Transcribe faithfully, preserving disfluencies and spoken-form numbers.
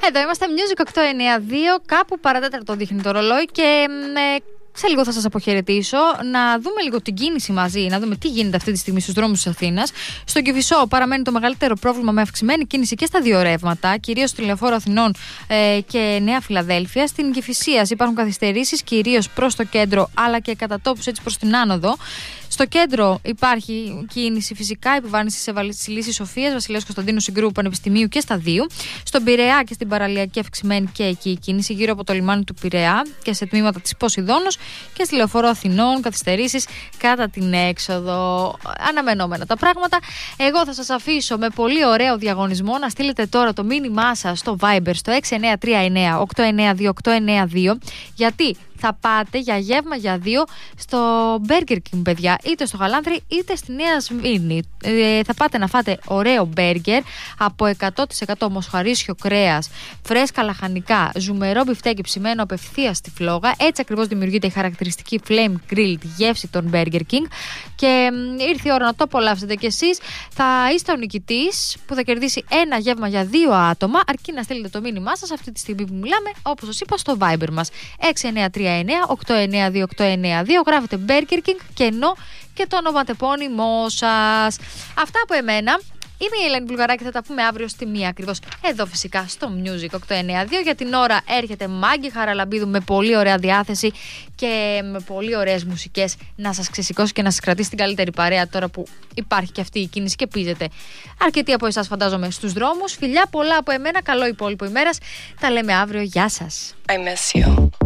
Εδώ είμαστε, Music οκτώ εννιά δύο, κάπου παρατέταρτο δείχνει το ρολόι και ε, σε λίγο θα σας αποχαιρετήσω. Να δούμε λίγο την κίνηση μαζί, να δούμε τι γίνεται αυτή τη στιγμή στους δρόμους της Αθήνας. Στον Κηφισό παραμένει το μεγαλύτερο πρόβλημα με αυξημένη κίνηση και στα δύο ρεύματα, κυρίως στη Λεωφόρο Αθηνών ε, και Νέα Φιλαδέλφεια. Στην Κηφισίας υπάρχουν καθυστερήσεις, κυρίως προς το κέντρο, αλλά και κατά τόπους έτσι προς την άνοδο. Στο κέντρο υπάρχει κίνηση φυσικά, επιβάρυνση σε Βασιλίσσης Σοφίας, Βασιλέως Κωνσταντίνου Συγκρού Πανεπιστημίου και στα δύο. Στον Πειραιά και στην Παραλιακή αυξημένη και εκεί η κίνηση γύρω από το λιμάνι του Πειραιά και σε τμήματα της Ποσειδώνος, και στη Λεωφόρο Αθηνών καθυστερήσεις κατά την έξοδο. Αναμενόμενα τα πράγματα. Εγώ θα σας αφήσω με πολύ ωραίο διαγωνισμό να στείλετε τώρα το μήνυμά σας στο Viber στο έξι εννιά τρία εννιά οκτώ εννιά δύο οκτώ εννιά δύο, γιατί θα πάτε για γεύμα για δύο στο Burger King, παιδιά, είτε στο Γαλάνθρι είτε στη Νέα Σμύρνη. Ε, θα πάτε να φάτε ωραίο μπέργκερ από εκατό τοις εκατό μοσχαρίσιο κρέας, φρέσκα λαχανικά, ζουμερό μπιφτέκι ψημένο απευθείας στη φλόγα. Έτσι ακριβώς δημιουργείται η χαρακτηριστική flame grilled γεύση των Burger King. Και ε, ήρθε η ώρα να το απολαύσετε κι εσείς. Θα είστε ο νικητής που θα κερδίσει ένα γεύμα για δύο άτομα, αρκεί να στείλετε το μήνυμά σας αυτή τη στιγμή που μιλάμε, όπως σας είπα, στο Viber μας έξι εννιά τρία εννιά οκτώ εννιά δύο οκτώ εννιά δύο. Γράφετε Burger King και ενώ και το ονοματεπώνυμό σας. Αυτά από εμένα. Είμαι η Ελένη Βουλγαράκη, θα τα πούμε αύριο στη μία ακριβώς εδώ φυσικά στο Music οκτώ εννιά δύο. Για την ώρα έρχεται Μάγκη Χαραλαμπίδου με πολύ ωραία διάθεση και με πολύ ωραίες μουσικές να σας ξεσηκώσει και να σας κρατήσει την καλύτερη παρέα τώρα που υπάρχει και αυτή η κίνηση και πίζετε αρκετοί από εσάς φαντάζομαι στους δρόμους. Φιλιά πολλά από εμένα, καλό υπόλοιπο ημέρας. Τα λέμε αύριο, γεια σας. I miss you.